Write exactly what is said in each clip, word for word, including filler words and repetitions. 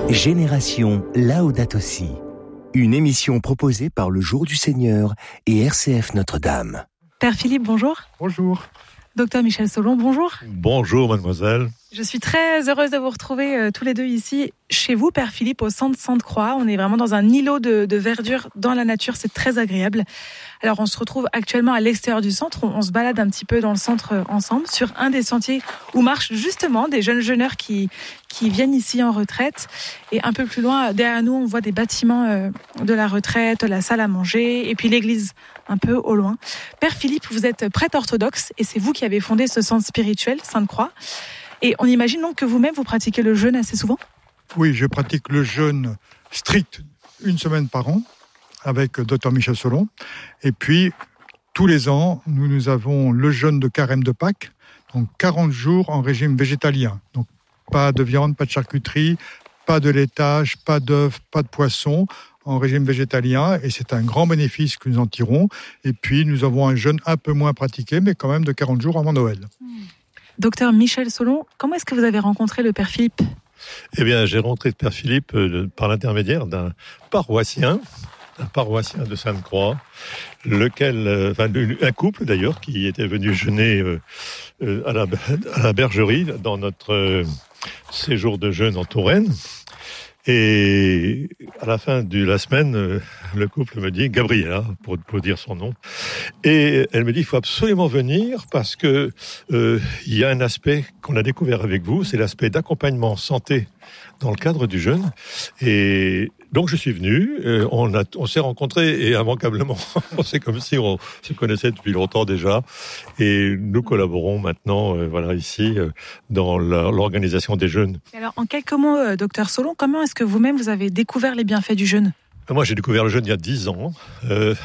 Génération Laudato Si, une émission proposée par le Jour du Seigneur et R C F Notre-Dame. Père Philippe, bonjour. Bonjour. Docteur Michel Solon, bonjour. Bonjour mademoiselle. Je suis très heureuse de vous retrouver euh, tous les deux ici, chez vous, Père Philippe, au centre Sainte-Croix. On est vraiment dans un îlot de, de verdure dans la nature, c'est très agréable. Alors on se retrouve actuellement à l'extérieur du centre, on, on se balade un petit peu dans le centre euh, ensemble, sur un des sentiers où marchent justement des jeunes jeûneurs qui, qui viennent ici en retraite. Et un peu plus loin, derrière nous, on voit des bâtiments euh, de la retraite, la salle à manger, et puis l'église un peu au loin. Père Philippe, vous êtes prêtre orthodoxe, et c'est vous qui avez fondé ce centre spirituel, Sainte-Croix. Et on imagine donc que vous-même, vous pratiquez le jeûne assez souvent ? Oui, je pratique le jeûne strict une semaine par an avec docteur Michel Solon. Et puis, tous les ans, nous, nous avons le jeûne de carême de Pâques, donc quarante jours en régime végétalien. Donc, pas de viande, pas de charcuterie, pas de laitage, pas d'œufs, pas de poisson, en régime végétalien. Et c'est un grand bénéfice que nous en tirons. Et puis, nous avons un jeûne un peu moins pratiqué, mais quand même de quarante jours avant Noël. Mmh. Docteur Michel Solon, comment est-ce que vous avez rencontré le Père Philippe ? Eh bien, j'ai rencontré le Père Philippe euh, par l'intermédiaire d'un paroissien, un paroissien de Sainte-Croix, lequel, euh, enfin, un couple d'ailleurs, qui était venu jeûner euh, euh, à, la, à la bergerie dans notre euh, séjour de jeûne en Touraine. Et à la fin de la semaine, euh, le couple me dit, Gabriella, pour, pour dire son nom, et elle me dit, il faut absolument venir parce que euh, il y a un aspect qu'on a découvert avec vous, c'est l'aspect d'accompagnement santé dans le cadre du jeûne. Et donc je suis venu, euh, on, a, on s'est rencontrés et immanquablement, c'est comme si on se connaissait depuis longtemps déjà. Et nous collaborons maintenant, euh, voilà, ici, euh, dans la, l'organisation des jeûnes. Alors, en quelques mots, euh, docteur Solon, comment est-ce que vous-même vous avez découvert les bienfaits du jeûne ? Moi, j'ai découvert le jeûne il y a dix ans. Euh,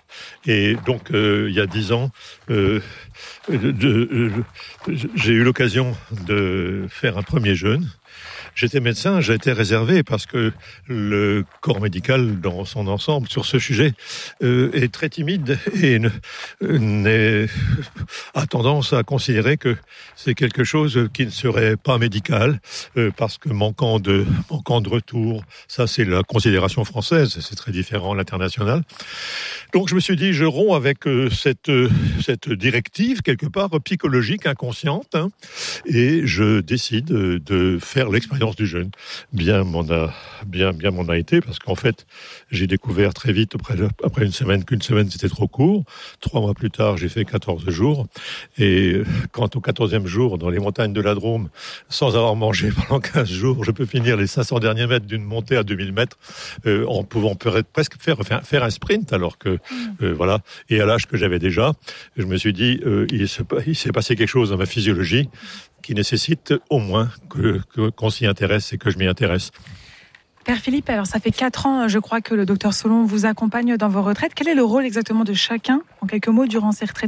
et donc, euh, il y a dix ans, euh, de, de, de, j'ai eu l'occasion de faire un premier jeûne. J'étais médecin, j'ai été réservé parce que le corps médical dans son ensemble sur ce sujet euh, est très timide et ne, ne, a tendance à considérer que c'est quelque chose qui ne serait pas médical euh, parce que manquant de, manquant de retour, ça c'est la considération française, c'est très différent à l'international. Donc je me suis dit, je romps avec euh, cette, cette directive quelque part psychologique, inconsciente, hein, et je décide de faire l'expérience du jeûne. Bien m'en a, bien, bien m'en a été, parce qu'en fait, j'ai découvert très vite, après, après une semaine, qu'une semaine c'était trop court. Trois mois plus tard, j'ai fait quatorze jours. Et quant au quatorzième jour, dans les montagnes de la Drôme, sans avoir mangé pendant quinze jours, je peux finir les cinq cents derniers mètres d'une montée à deux mille mètres, euh, en pouvant presque faire, faire, faire un sprint, alors que, euh, voilà. Et à l'âge que j'avais déjà, je me suis dit, euh, il, se, il s'est passé quelque chose dans ma physiologie qui nécessite au moins que, que, qu'on s'y intéresse et que je m'y intéresse. Père Philippe, alors ça fait quatre ans, je crois, que le docteur Solon vous accompagne dans vos retraites. Quel est le rôle exactement de chacun, en quelques mots, durant ces retraites ?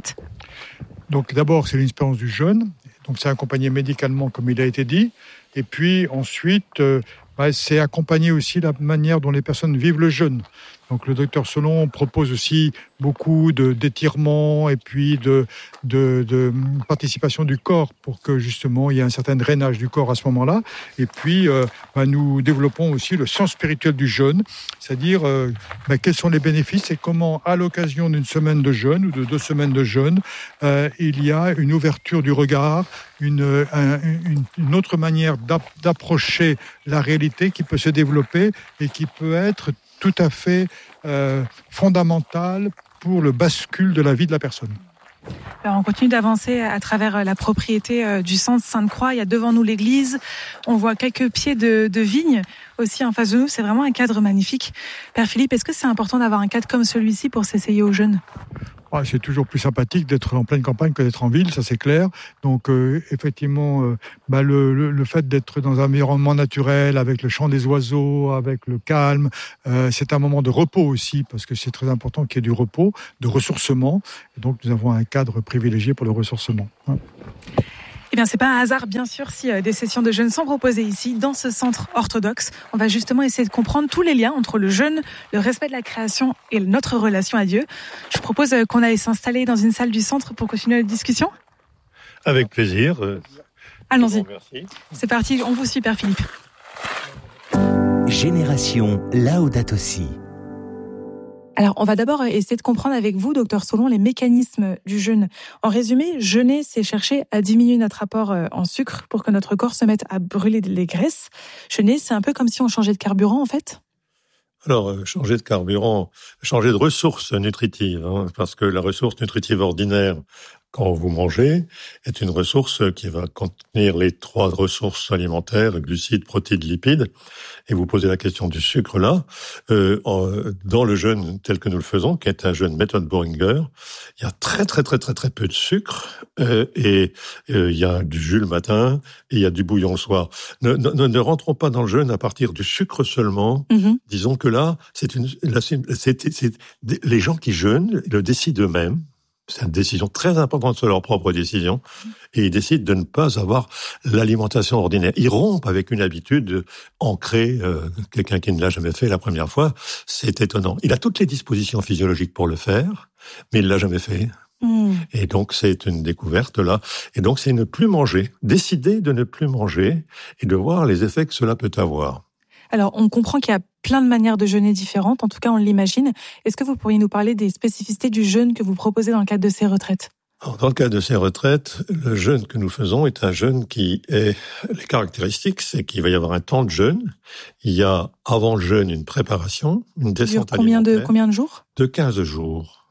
Donc d'abord, c'est l'expérience du jeûne. Donc c'est accompagné médicalement, comme il a été dit. Et puis ensuite, euh, bah, c'est accompagner aussi la manière dont les personnes vivent le jeûne. Donc le docteur Solon propose aussi beaucoup de, d'étirements et puis de, de, de participation du corps pour que justement il y ait un certain drainage du corps à ce moment-là. Et puis euh, bah, nous développons aussi le sens spirituel du jeûne, c'est-à-dire euh, bah, quels sont les bénéfices et comment à l'occasion d'une semaine de jeûne ou de deux semaines de jeûne, euh, il y a une ouverture du regard, une, un, une, une autre manière d'approcher la réalité qui peut se développer et qui peut être tout à fait euh, fondamental pour le bascule de la vie de la personne. Alors on continue d'avancer à travers la propriété du centre Sainte-Croix. Il y a devant nous l'église, on voit quelques pieds de, de vigne aussi en face de nous. C'est vraiment un cadre magnifique. Père Philippe, est-ce que c'est important d'avoir un cadre comme celui-ci pour s'essayer aux jeunes ? Ah, c'est toujours plus sympathique d'être en pleine campagne que d'être en ville, ça c'est clair. Donc euh, effectivement, euh, bah, le, le, le fait d'être dans un environnement naturel, avec le chant des oiseaux, avec le calme, euh, c'est un moment de repos aussi, parce que c'est très important qu'il y ait du repos, de ressourcement. Et donc nous avons un cadre privilégié pour le ressourcement. Hein. Eh bien, c'est pas un hasard, bien sûr, si euh, des sessions de jeûne sont proposées ici, dans ce centre orthodoxe. On va justement essayer de comprendre tous les liens entre le jeûne, le respect de la création et notre relation à Dieu. Je vous propose euh, qu'on aille s'installer dans une salle du centre pour continuer la discussion. Avec plaisir. Allons-y. C'est parti, on vous suit, Père Philippe. Génération Laudato Si. Alors, on va d'abord essayer de comprendre avec vous, docteur Solon, les mécanismes du jeûne. En résumé, jeûner, c'est chercher à diminuer notre apport en sucre pour que notre corps se mette à brûler les graisses. Jeûner, c'est un peu comme si on changeait de carburant, en fait ? Alors, changer de carburant, changer de ressource nutritive, hein, parce que la ressource nutritive ordinaire, quand vous mangez, est une ressource qui va contenir les trois ressources alimentaires, glucides, protéines, lipides. Et vous posez la question du sucre là. Euh, dans le jeûne tel que nous le faisons, qui est un jeûne méthode Boehringer, il y a très très très très très peu de sucre euh, et euh, il y a du jus le matin et il y a du bouillon le soir. Ne, ne, ne rentrons pas dans le jeûne à partir du sucre seulement. Mm-hmm. Disons que là, c'est une, là, c'est, c'est, c'est, les gens qui jeûnent le décident eux-mêmes. C'est une décision très importante sur leur propre décision. Et ils décident de ne pas avoir l'alimentation ordinaire. Ils rompent avec une habitude ancrée. Euh, quelqu'un qui ne l'a jamais fait la première fois, c'est étonnant. Il a toutes les dispositions physiologiques pour le faire, mais il l'a jamais fait. Mmh. Et donc, c'est une découverte là. Et donc, c'est ne plus manger. Décider de ne plus manger et de voir les effets que cela peut avoir. Alors, on comprend qu'il y a plein de manières de jeûner différentes, en tout cas on l'imagine. Est-ce que vous pourriez nous parler des spécificités du jeûne que vous proposez dans le cadre de ces retraites ? Alors, dans le cadre de ces retraites, le jeûne que nous faisons est un jeûne qui est... Les caractéristiques, c'est qu'il va y avoir un temps de jeûne. Il y a avant le jeûne une préparation, une descente combien alimentaire. De, combien de jours ? De quinze jours.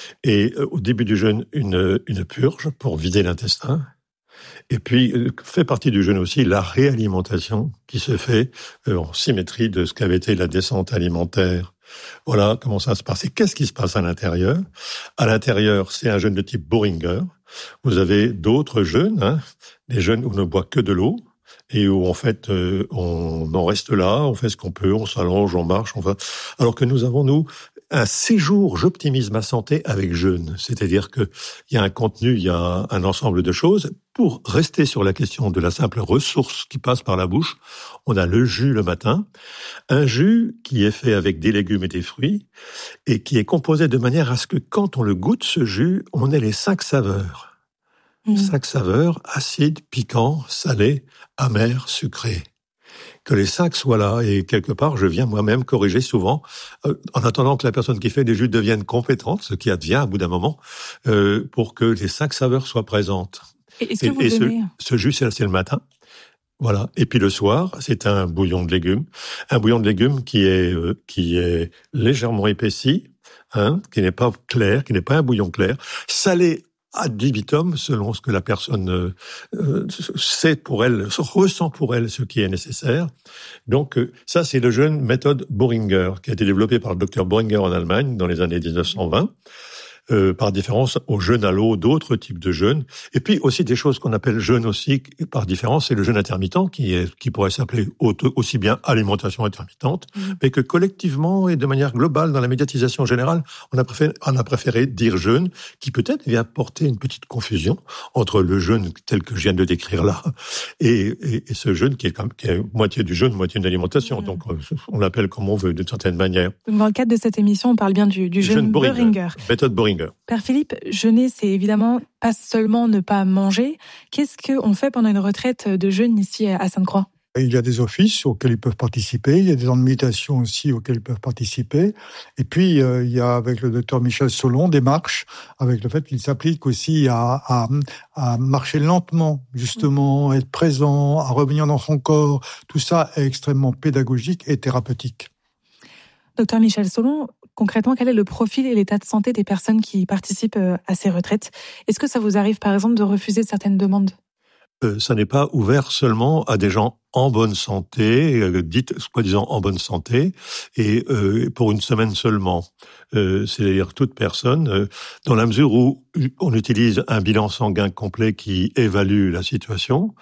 Et euh, au début du jeûne, une, une purge pour vider l'intestin. Et puis, fait partie du jeûne aussi la réalimentation qui se fait en symétrie de ce qu'avait été la descente alimentaire. Voilà comment ça se passe. Et qu'est-ce qui se passe à l'intérieur ? À l'intérieur, c'est un jeûne de type Boehringer. Vous avez d'autres jeûnes, hein, des jeûnes où on ne boit que de l'eau et où en fait euh, on en reste là, on fait ce qu'on peut, on s'allonge, on marche, on va. Alors que nous avons nous un séjour, j'optimise ma santé avec jeûne. C'est-à-dire que il y a un contenu, il y a un ensemble de choses. Pour rester sur la question de la simple ressource qui passe par la bouche, on a le jus le matin, un jus qui est fait avec des légumes et des fruits et qui est composé de manière à ce que quand on le goûte, ce jus, on ait les cinq saveurs. Mmh. Cinq saveurs, acide, piquant, salé, amer, sucré. Que les cinq soient là, et quelque part, je viens moi-même corriger souvent, euh, en attendant que la personne qui fait des jus devienne compétente, ce qui advient à bout d'un moment, euh, pour que les cinq saveurs soient présentes. Et, est-ce que et, vous et donnez... ce, ce jus, c'est, c'est le matin. Voilà. Et puis le soir, c'est un bouillon de légumes, un bouillon de légumes qui est euh, qui est légèrement épaissi, hein, qui n'est pas clair, qui n'est pas un bouillon clair, salé ad libitum, selon ce que la personne euh, sait pour elle, ressent pour elle ce qui est nécessaire. Donc euh, ça, c'est le jeûne méthode Boehringer, qui a été développé par le docteur Boehringer en Allemagne dans les années dix-neuf cent vingt. Euh, par différence au jeûne à l'eau, d'autres types de jeûnes. Et puis aussi des choses qu'on appelle jeûne aussi, par différence, c'est le jeûne intermittent, qui est qui pourrait s'appeler aussi bien alimentation intermittente, mmh. mais que collectivement et de manière globale, dans la médiatisation générale, on a préféré, on a préféré dire jeûne, qui peut-être vient porter une petite confusion entre le jeûne tel que je viens de décrire là, et, et, et ce jeûne qui est, comme, qui est moitié du jeûne, moitié de l'alimentation. Mmh. Donc on l'appelle comme on veut, d'une certaine manière. Donc dans le cadre de cette émission, on parle bien du, du jeûne, jeûne Boehringer. Boehringer. Méthode Boehringer. Père Philippe, jeûner, c'est évidemment pas seulement ne pas manger. Qu'est-ce qu'on fait pendant une retraite de jeûne ici à Sainte-Croix ? Il y a des offices auxquels ils peuvent participer, il y a des temps de méditation aussi auxquels ils peuvent participer. Et puis, euh, il y a avec le docteur Michel Solon des marches, avec le fait qu'il s'applique aussi à, à, à marcher lentement, justement, être présent, à revenir dans son corps. Tout ça est extrêmement pédagogique et thérapeutique. Docteur Michel Solon, concrètement, quel est le profil et l'état de santé des personnes qui participent à ces retraites ? Est-ce que ça vous arrive, par exemple, de refuser certaines demandes ? Euh, ça n'est pas ouvert seulement à des gens en bonne santé, euh, dites soi-disant en bonne santé, et euh, pour une semaine seulement. Euh, c'est-à-dire toute personne, euh, dans la mesure où on utilise un bilan sanguin complet qui évalue la situation,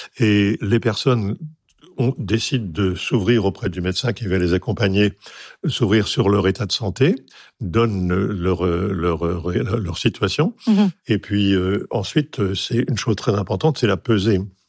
et les personnes on décide de s'ouvrir auprès du médecin qui va les accompagner, s'ouvrir sur leur état de santé, donne leur leur leur, leur situation, mmh. et puis euh, ensuite c'est une chose très importante, c'est la pesée.